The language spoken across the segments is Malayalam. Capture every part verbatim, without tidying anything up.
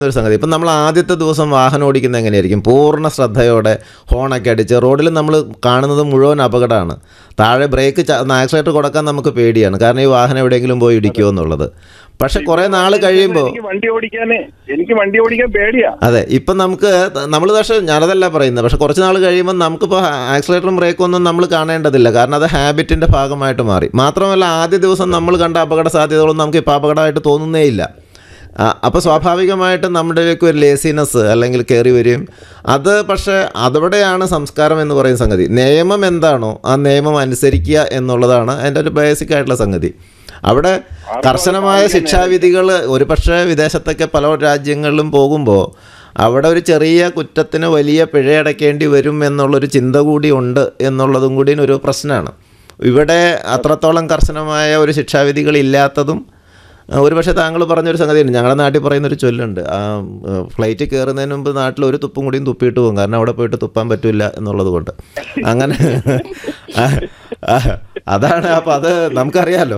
ഒരു സംഗതി ഇപ്പം നമ്മൾ ആദ്യത്തെ ദിവസം വാഹനം ഓടിക്കുന്നത് എങ്ങനെയായിരിക്കും? പൂർണ്ണ ശ്രദ്ധയോടെ ഹോണൊക്കെ അടിച്ച് റോഡിൽ നമ്മൾ കാണുന്നത് മുഴുവൻ അപകടമാണ്. താഴെ ബ്രേക്ക് ആക്സിലേറ്റർ കൊടുക്കാൻ നമുക്ക് പേടിയാണ്, കാരണം ഈ വാഹനം എവിടെയെങ്കിലും പോയി ഇടിക്കുമോ എന്നുള്ളത്. പക്ഷെ കുറെ നാൾ കഴിയുമ്പോൾ വണ്ടി ഓടിക്കാൻ എനിക്ക് വണ്ടി ഓടിക്കാൻ പേടിയാ. അതെ, ഇപ്പം നമുക്ക് നമ്മൾ പക്ഷേ ഞാനതല്ല പറയുന്നത്, പക്ഷെ കുറച്ച് നാൾ കഴിയുമ്പോൾ നമുക്കിപ്പോൾ ആക്സിലേറ്ററും ബ്രേക്കും ഒന്നും നമ്മൾ കാണേണ്ടതില്ല, കാരണം അത് ഹാബിറ്റിൻ്റെ ഭാഗമായിട്ട് മാറി. മാത്രമല്ല ആദ്യ ദിവസം നമ്മൾ കണ്ട അപകട സാധ്യതകളൊന്നും നമുക്ക് ഇപ്പോൾ അപകടമായിട്ട് തോന്നുന്നേ ഇല്ല. അപ്പോൾ സ്വാഭാവികമായിട്ടും നമ്മുടെയൊക്കെ ഒരു ലേസിനെസ് അല്ലെങ്കിൽ കയറി വരും. അത് പക്ഷേ അതവിടെയാണ് സംസ്കാരം എന്ന് പറയുന്ന സംഗതി. നിയമം എന്താണോ ആ നിയമം അനുസരിക്കുക എന്നുള്ളതാണ് അതിൻ്റെ ഒരു ബേസിക് ആയിട്ടുള്ള സംഗതി. അവിടെ കർശനമായ ശിക്ഷാവിധികൾ ഒരു പക്ഷേ വിദേശത്തൊക്കെ പല രാജ്യങ്ങളിലും പോകുമ്പോൾ അവിടെ ഒരു ചെറിയ കുറ്റത്തിന് വലിയ പിഴയടയ്ക്കേണ്ടി വരും എന്നുള്ളൊരു ചിന്ത കൂടി ഉണ്ട് എന്നുള്ളതും കൂടി ഒരു പ്രശ്നമാണ്. ഇവിടെ അത്രത്തോളം കർശനമായ ഒരു ശിക്ഷാവിധികൾ ഇല്ലാത്തതും ഒരു പക്ഷേ താങ്കൾ പറഞ്ഞൊരു സംഗതിയുണ്ട്. ഞങ്ങളുടെ നാട്ടിൽ പറയുന്നൊരു ചൊല്ലുണ്ട്, ആ ഫ്ലൈറ്റ് കയറുന്നതിന് മുമ്പ് നാട്ടിൽ ഒരു തുപ്പും കൂടിയും തുപ്പിയിട്ട് പോകും, കാരണം അവിടെ പോയിട്ട് തുപ്പാൻ പറ്റില്ല എന്നുള്ളത് കൊണ്ട്. അങ്ങനെ അതാണ്. അപ്പം അത് നമുക്കറിയാലോ.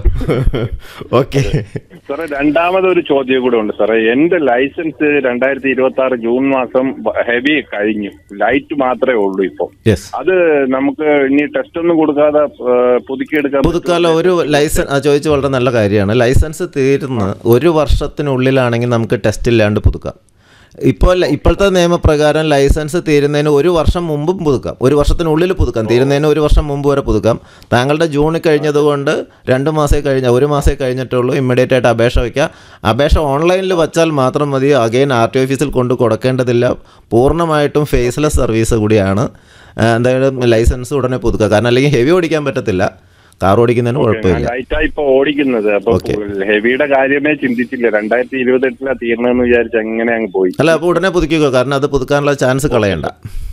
ഓക്കെ സാറേ, രണ്ടാമതൊരു ചോദ്യം കൂടെ ഉണ്ട് സാറേ. എന്റെ ലൈസൻസ് രണ്ടായിരത്തി ഇരുപത്തി ആറ് ജൂൺ മാസം ഹെവി കഴിഞ്ഞു, ലൈറ്റ് മാത്രമേ ഉള്ളൂ ഇപ്പോൾ. അത് നമുക്ക് ഇനി ടെസ്റ്റ് ഒന്നും കൊടുക്കാതെ പുതുക്കിയെടുക്കാൻ പുതുക്കാലോ? ഒരു ലൈസൻസ് ചോദിച്ചു, വളരെ നല്ല കാര്യമാണ്. ലൈസൻസ് തീരുന്ന ഒരു വർഷത്തിനുള്ളിലാണെങ്കിൽ നമുക്ക് ടെസ്റ്റ് ഇല്ലാണ്ട് പുതുക്കാം. ഇപ്പോൾ ഇപ്പോഴത്തെ നിയമപ്രകാരം ലൈസൻസ് തീരുന്നതിന് ഒരു വർഷം മുമ്പും പുതുക്കാം, ഒരു വർഷത്തിനുള്ളിൽ പുതുക്കാം, തീരുന്നതിന് ഒരു വർഷം മുമ്പ് വരെ പുതുക്കാം. താങ്കളുടെ ജൂണിൽ കഴിഞ്ഞതുകൊണ്ട് രണ്ട് മാസമേ കഴിഞ്ഞ ഒരു മാസമേ കഴിഞ്ഞിട്ടുള്ളൂ. ഇമ്മീഡിയറ്റ് ആയിട്ട് അപേക്ഷ വയ്ക്കുക. അപേക്ഷ ഓൺലൈനിൽ വച്ചാൽ മാത്രം മതി. അഗെയിൻ ആർ ടി ഓഫീസിൽ കൊണ്ട് കൊടുക്കേണ്ടതില്ല. പൂർണ്ണമായിട്ടും ഫേസ്ലെസ് സർവീസ് കൂടിയാണ്. എന്തായാലും ലൈസൻസ് ഉടനെ പുതുക്കുക, കാരണം അല്ലെങ്കിൽ ഹെവി ഓടിക്കാൻ പറ്റത്തില്ല. കാർ ഓടിക്കുന്നതിന് കുഴപ്പമില്ല. ലൈറ്റായി ഇപ്പൊ ഓടിക്കുന്നത്. അപ്പൊ ഹെവിയുടെ കാര്യമേ ചിന്തിച്ചില്ല. രണ്ടായിരത്തി ഇരുപത്തി എട്ടിലാ തീർന്നെന്ന് വിചാരിച്ച് അങ്ങനെ അങ്ങ് പോയി. അല്ല, അപ്പോൾ ഉടനെ പുതുക്കുക, കാരണം അത് പുതുക്കാനുള്ള ചാൻസ് കളയണ്ട.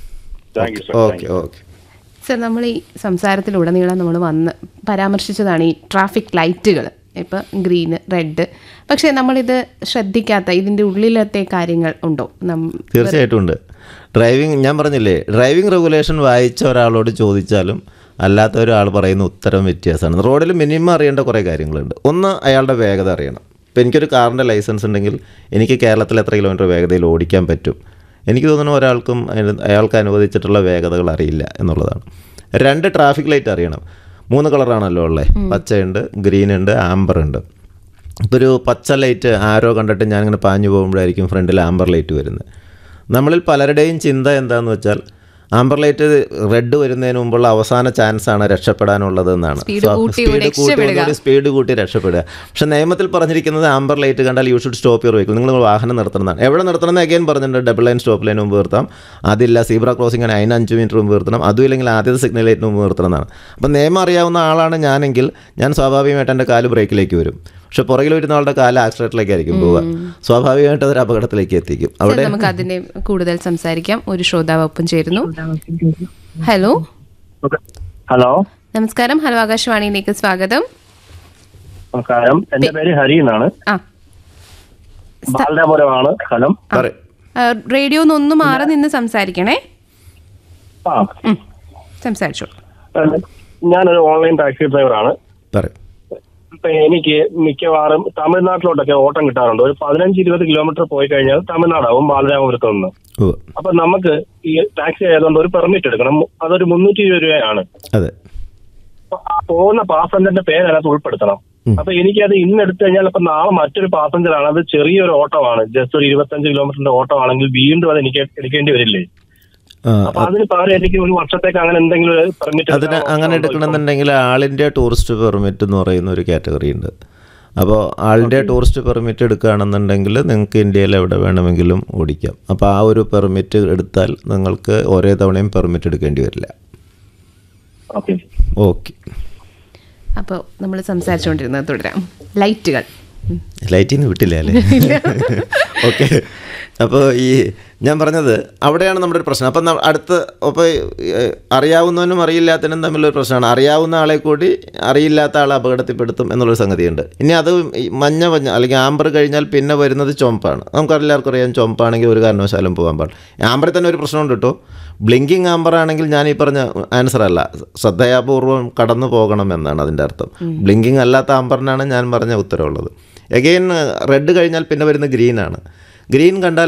ഓക്കെ ഓക്കെ സർ, നമ്മൾ ഈ സംസാരത്തിലുടനീളം നമ്മൾ വന്ന് പരാമർശിച്ചതാണ് ഈ ട്രാഫിക് ലൈറ്റുകൾ. ഇപ്പം ഗ്രീന്, റെഡ്. പക്ഷേ നമ്മളിത് ശ്രദ്ധിക്കാത്ത ഇതിൻ്റെ ഉള്ളിലത്തെ കാര്യങ്ങൾ ഉണ്ടോ? തീർച്ചയായിട്ടും ഉണ്ട്. ഡ്രൈവിംഗ് ഞാൻ പറഞ്ഞില്ലേ, ഡ്രൈവിംഗ് റെഗുലേഷൻ വായിച്ച ഒരാളോട് ചോദിച്ചാലും അല്ലാത്ത ഒരാൾ പറയുന്ന ഉത്തരം വ്യത്യാസമാണ്. റോഡിൽ മിനിമം അറിയേണ്ട കുറേ കാര്യങ്ങളുണ്ട്. ഒന്ന്, അയാളുടെ വേഗത അറിയണം. ഇപ്പോൾ എനിക്കൊരു കാറിൻ്റെ ലൈസൻസ് ഉണ്ടെങ്കിൽ എനിക്ക് കേരളത്തിൽ എത്ര കിലോമീറ്റർ വേഗതയിൽ ഓടിക്കാൻ പറ്റും? എനിക്ക് തോന്നുന്നു ഒരാൾക്കും അയാൾക്ക് അനുവദിച്ചിട്ടുള്ള വേഗതകൾ അറിയില്ല എന്നുള്ളതാണ്. രണ്ട്, ട്രാഫിക് ലൈറ്റ് അറിയണം. മൂന്ന് കളറാണല്ലോ ഉള്ളത്, പച്ചയുണ്ട്, ഗ്രീൻ ഉണ്ട്, ആംബർ ഉണ്ട്. ഇപ്പോൾ ഒരു പച്ച ലൈറ്റ് ആരോ കണ്ടിട്ട് ഞാനിങ്ങനെ പാഞ്ഞു പോകുമ്പോഴായിരിക്കും ഫ്രണ്ടിൽ ആംബർ ലൈറ്റ് വരുന്നത്. നമ്മളിൽ പലരുടെയും ചിന്ത എന്താണെന്ന് വെച്ചാൽ ആംബർ ലൈറ്റ് റെഡ് വരുന്നതിന് മുമ്പുള്ള അവസാന ചാൻസാണ് രക്ഷപ്പെടാനുള്ളത് എന്നാണ്. സ്പീഡ് കൂട്ടി സ്പീഡ് കൂട്ടി രക്ഷപ്പെടുക. പക്ഷെ നിയമത്തിൽ പറഞ്ഞിരിക്കുന്നത് ആംബർ ലൈറ്റ് കണ്ടാൽ you should stop your vehicle, നിങ്ങൾ വാഹനം നിർത്തണമെന്നാണ്. എവിടെ നിർത്തണമെന്ന് അഗൈൻ പറഞ്ഞിട്ടുണ്ട്. ഡബിൾ ലൈൻ സ്റ്റോപ്പ് ലൈൻ മുമ്പ് നിർത്താം, അതില്ല സീബ്ര ക്രോസിംഗ് അതിന് അഞ്ച് മിനിറ്റ് മുമ്പ് നിർത്തണം, അതും ഇല്ലെങ്കിൽ ആദ്യത്തെ സിഗ്നൽ ലൈറ്റിന് മുമ്പ് നിർത്തണം എന്നാണ്. അപ്പം നിയമം അറിയാവുന്ന ആളാണ് ഞാനെങ്കിൽ ഞാൻ സ്വാഭാവികമായിട്ട് എൻ്റെ കാല് ബ്രേക്കിലേക്ക് വരും. പക്ഷെ പുറകിൽ വരുന്ന ആളുടെ കാല് ആക്സിലേറ്ററിലേക്കായിരിക്കും പോവുക. സ്വാഭാവികമായിട്ട് അതൊരു അപകടത്തിലേക്ക് എത്തിക്കും. അവിടെ നമുക്ക് അതിനെ കൂടുതൽ സംസാരിക്കാം. ഒരു ശ്രോതാവ് ഒപ്പം ചേരുന്നു. ഹലോ ഹലോ നമസ്കാരം. ഹലോ, ആകാശവാണിയിലേക്ക് സ്വാഗതം. നമസ്കാരം, എന്റെ പേര് ഹരി എന്നാണ്. ബാലരാപുരമാണ് സ്ഥലം. റേഡിയോ ഒന്ന് മാറി നിന്ന് സംസാരിക്കണേ. സംസാരിച്ചോ. ഞാനൊരു ഓൺലൈൻ ടാക്സി ഡ്രൈവറാണ്. ഇപ്പൊ എനിക്ക് മിക്കവാറും തമിഴ്നാട്ടിലോട്ടൊക്കെ ഓട്ടം കിട്ടാറുണ്ട്. ഒരു പതിനഞ്ച് ഇരുപത് കിലോമീറ്റർ പോയി കഴിഞ്ഞാൽ തമിഴ്നാടാവും ബാലരാമപുരത്ത് നിന്ന്. അപ്പൊ നമുക്ക് ഈ ടാക്സി ആയതുകൊണ്ട് ഒരു പെർമിറ്റ് എടുക്കണം. അതൊരു മുന്നൂറ്റി ഇരുപത് രൂപയാണ്. പോകുന്ന പാസഞ്ചറിന്റെ പേര് അതിനകത്ത് ഉൾപ്പെടുത്തണം. അപ്പൊ എനിക്കത് ഇന്ന് എടുത്തു കഴിഞ്ഞാൽ ഇപ്പൊ നാളെ മറ്റൊരു പാസഞ്ചറാണ്, അത് ചെറിയൊരു ഓട്ടമാണ്, ജസ്റ്റ് ഒരു ഇരുപത്തഞ്ച് കിലോമീറ്ററിന്റെ ഓട്ടമാണെങ്കിൽ വീണ്ടും അത് എനിക്ക് എടുക്കേണ്ടി വരില്ലേ? അതിന് പകരം എനിക്ക് ഒരു വർഷത്തേക്ക് അങ്ങനെ എന്തെങ്കിലും പെർമിറ്റ് അതിന് അങ്ങനെ എടുക്കണമെന്നുണ്ടെങ്കിൽ ആൾ ഇന്ത്യ ടൂറിസ്റ്റ് പെർമിറ്റ് എന്ന് പറയുന്ന ഒരു കാറ്റഗറി ഉണ്ട്. അപ്പോൾ ആൾ ഇന്ത്യ ടൂറിസ്റ്റ് പെർമിറ്റ് എടുക്കുകയാണെന്നുണ്ടെങ്കിൽ നിങ്ങൾക്ക് ഇന്ത്യയിൽ എവിടെ വേണമെങ്കിലും ഓടിക്കാം. അപ്പോൾ ആ ഒരു പെർമിറ്റ് എടുത്താൽ നിങ്ങൾക്ക് ഓരോ തവണയും പെർമിറ്റ് എടുക്കേണ്ടി വരില്ല. ഓക്കെ, അപ്പോൾ നമ്മൾ സംസാരിച്ചുകൊണ്ടിരുന്നത് തുടരാം. ലൈറ്റുകൾ ലൈറ്റിൽ നിന്ന് വിട്ടില്ല അല്ലേ? ഓക്കെ, അപ്പോൾ ഈ ഞാൻ പറഞ്ഞത് അവിടെയാണ് നമ്മുടെ ഒരു പ്രശ്നം. അപ്പം അടുത്ത് അപ്പോൾ അറിയാവുന്നവനും അറിയില്ലാത്തവനും തമ്മിലൊരു പ്രശ്നമാണ്. അറിയാവുന്ന ആളെ കൂടി അറിയില്ലാത്ത ആളെ അപകടത്തിൽപ്പെടുത്തും എന്നുള്ളൊരു സംഗതിയുണ്ട്. ഇനി അത് മഞ്ഞ മഞ്ഞ അല്ലെങ്കിൽ ആംബർ കഴിഞ്ഞാൽ പിന്നെ വരുന്നത് ചുമപ്പാണ്. നമുക്കെല്ലാവർക്കും അറിയാം ചുമപ്പാണെങ്കിൽ ഒരു കാരണവശാലും പോകാൻ പാടില്ല. ആംബറിൽ തന്നെ ഒരു പ്രശ്നമുണ്ട് കേട്ടോ. ബ്ലിങ്കിങ് ആംബർ ആണെങ്കിൽ ഞാൻ ഈ പറഞ്ഞ ആൻസർ അല്ല, ശ്രദ്ധയാപൂർവ്വം കടന്നു പോകണം എന്നാണ് അതിൻ്റെ അർത്ഥം. ബ്ലിങ്കിങ് അല്ലാത്ത ആംബറിനാണ് ഞാൻ പറഞ്ഞ ഉത്തരവുള്ളത്. എഗെയിൻ റെഡ് കഴിഞ്ഞാൽ പിന്നെ വരുന്ന ഗ്രീനാണ്. ഗ്രീൻ കണ്ടാൽ